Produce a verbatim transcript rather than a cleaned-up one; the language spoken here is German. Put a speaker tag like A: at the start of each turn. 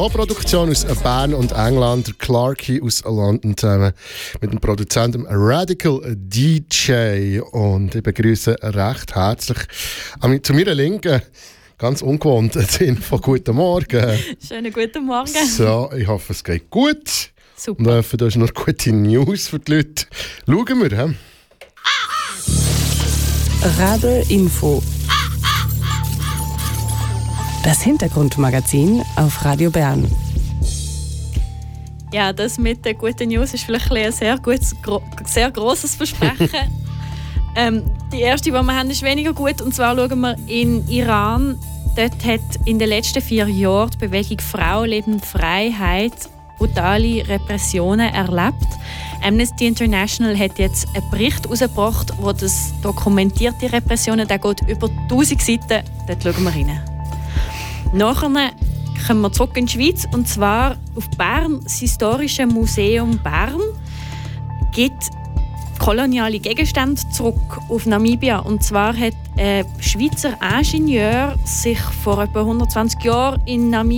A: Co-Produktion aus Bern und England, der Clarky aus London zusammen mit dem Produzenten Radical D J. Und ich begrüße recht herzlich an, zu meiner Linken, ganz ungewohnt, die Info. Guten Morgen.
B: Schönen guten Morgen.
A: So, ich hoffe, es geht gut.
B: Super.
A: Und ich hoffe, du hast noch gute News für die Leute. Schauen wir, he?
C: Radio Info. Das Hintergrundmagazin auf Radio Bern.
B: Ja, das mit den guten News ist vielleicht ein sehr gutes, gro- sehr grosses Versprechen. ähm, die erste, die wir haben, ist weniger gut. Und zwar schauen wir in Iran. Dort hat in den letzten vier Jahren die Bewegung Frau, Leben, Freiheit brutale Repressionen erlebt. Amnesty International hat jetzt einen Bericht herausgebracht, der das dokumentiert, die Repressionen. Der geht über tausend Seiten. Dort schauen wir rein. Nachher kommen wir zurück in die Schweiz, und zwar auf Bern. Das Historische Museum Bern gibt koloniale Gegenstände zurück auf Namibia. Und zwar hat ein Schweizer Ingenieur sich vor etwa hundertzwanzig Jahren in Namibia